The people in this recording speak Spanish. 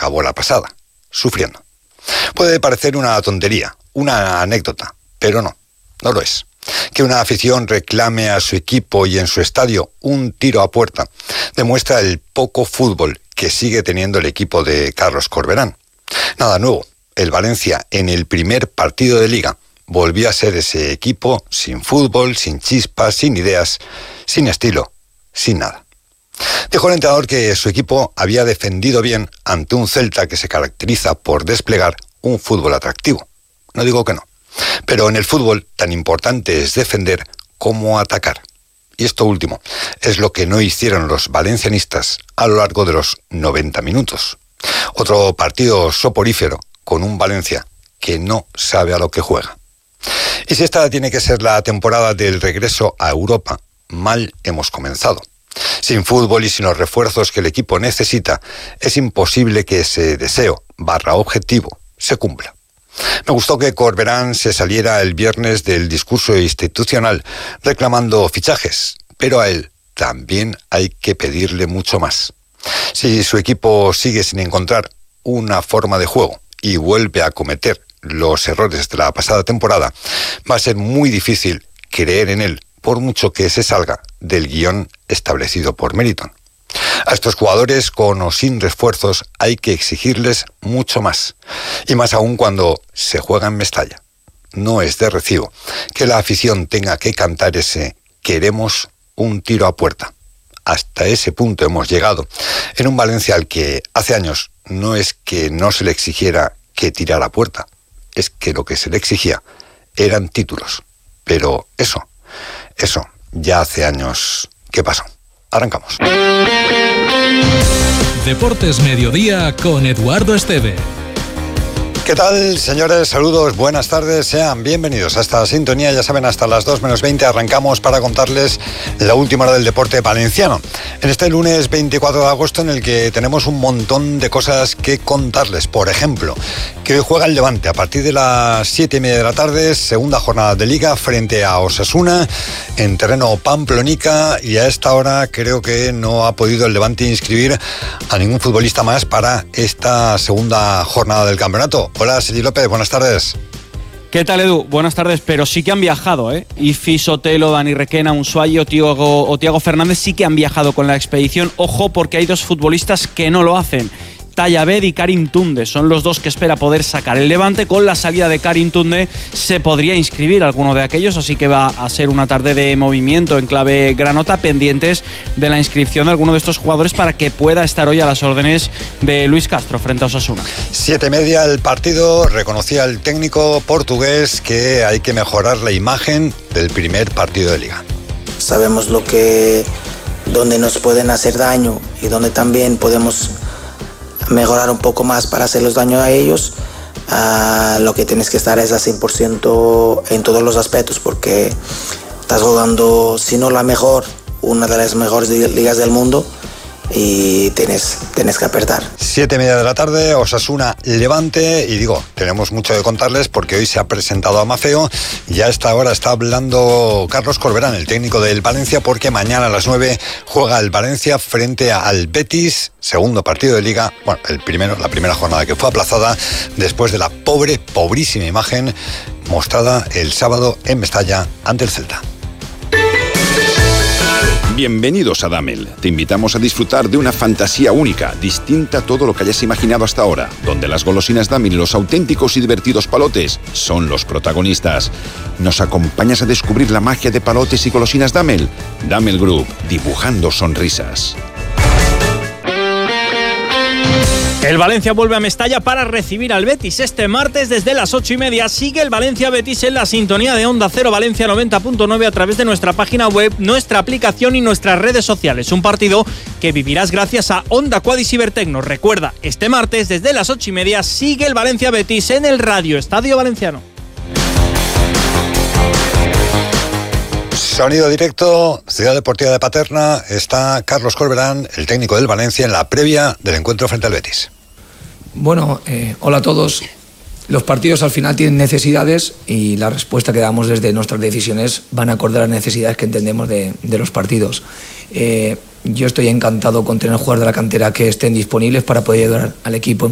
acabó la pasada, sufriendo. Puede parecer una tontería, una anécdota, pero no lo es. Que una afición reclame a su equipo y en su estadio un tiro a puerta demuestra el poco fútbol que sigue teniendo el equipo de Carlos Corberán. Nada nuevo, el Valencia en el primer partido de Liga volvió a ser ese equipo sin fútbol, sin chispas, sin ideas, sin estilo, sin nada. Dijo el entrenador que su equipo había defendido bien ante un Celta que se caracteriza por desplegar un fútbol atractivo. No digo que no, pero en el fútbol tan importante es defender como atacar. Y esto último es lo que no hicieron los valencianistas a lo largo de los 90 minutos. Otro partido soporífero con un Valencia que no sabe a lo que juega. Y si esta tiene que ser la temporada del regreso a Europa, mal hemos comenzado. Sin fútbol y sin los refuerzos que el equipo necesita, es imposible que ese deseo / objetivo se cumpla. Me gustó que Corberán se saliera el viernes del discurso institucional reclamando fichajes, pero a él también hay que pedirle mucho más. Si su equipo sigue sin encontrar una forma de juego y vuelve a cometer los errores de la pasada temporada, va a ser muy difícil creer en él, por mucho que se salga del guión establecido por Meriton. A estos jugadores, con o sin refuerzos, hay que exigirles mucho más. Y más aún cuando se juega en Mestalla. No es de recibo que la afición tenga que cantar ese "queremos un tiro a puerta". Hasta ese punto hemos llegado en un Valencia al que hace años no es que no se le exigiera que tirara a puerta, es que lo que se le exigía eran títulos. Pero eso ya hace años que pasó. Arrancamos. Deportes Mediodía con Eduardo Esteve. ¿Qué tal, señores? Saludos, buenas tardes, sean bienvenidos a esta sintonía. Ya saben, hasta las 2 menos 20 arrancamos para contarles la última hora del deporte valenciano. En este lunes 24 de agosto en el que tenemos un montón de cosas que contarles. Por ejemplo, que hoy juega el Levante a partir de las 7:30 de la tarde, segunda jornada de Liga frente a Osasuna en terreno pamplonica, y a esta hora creo que no ha podido el Levante inscribir a ningún futbolista más para esta segunda jornada del campeonato. Hola, Sergi López, buenas tardes. ¿Qué tal, Edu? Buenas tardes, pero sí que han viajado, ¿eh? Ifi, Sotelo, Dani Requena, Unsuayo o Tiago Fernández sí que han viajado con la expedición. Ojo, porque hay dos futbolistas que no lo hacen. Tayabed y Karim Tunde son los dos que espera poder sacar el Levante. Con la salida de Karim Tunde se podría inscribir alguno de aquellos, así que va a ser una tarde de movimiento en clave granota, pendientes de la inscripción de alguno de estos jugadores para que pueda estar hoy a las órdenes de Luis Castro frente a Osasuna. 7:30 el partido. Reconocía el técnico portugués que hay que mejorar la imagen del primer partido de Liga. Sabemos dónde nos pueden hacer daño y dónde también podemos mejorar un poco más para hacerles daño a ellos. Lo que tienes que estar es a 100% en todos los aspectos, porque estás jugando, si no la mejor, una de las mejores ligas del mundo, y tienes que apretar. 7:30 de la tarde, Osasuna Levante, y digo, tenemos mucho que contarles porque hoy se ha presentado a Mafeo y a esta hora está hablando Carlos Corberán, el técnico del Valencia, porque mañana a las 9 juega el Valencia frente al Betis, segundo partido de Liga, bueno, la primera jornada que fue aplazada después de la pobrísima imagen mostrada el sábado en Mestalla ante el Celta. Bienvenidos a Damel. Te invitamos a disfrutar de una fantasía única, distinta a todo lo que hayas imaginado hasta ahora, donde las golosinas Damel y los auténticos y divertidos palotes son los protagonistas. ¿Nos acompañas a descubrir la magia de palotes y golosinas Damel? Damel Group, dibujando sonrisas. El Valencia vuelve a Mestalla para recibir al Betis. Este martes desde las 8:30 sigue el Valencia-Betis en la sintonía de Onda Cero Valencia 90.9 a través de nuestra página web, nuestra aplicación y nuestras redes sociales. Un partido que vivirás gracias a Onda Quad y Cibertecno. Recuerda, este martes desde las 8:30 sigue el Valencia-Betis en el Radio Estadio Valenciano. Sonido directo, Ciudad Deportiva de Paterna. Está Carlos Corberán, el técnico del Valencia, en la previa del encuentro frente al Betis. Bueno, hola a todos. Los partidos al final tienen necesidades y la respuesta que damos desde nuestras decisiones van acorde a las necesidades que entendemos de los partidos. Yo estoy encantado con tener jugadores de la cantera que estén disponibles para poder ayudar al equipo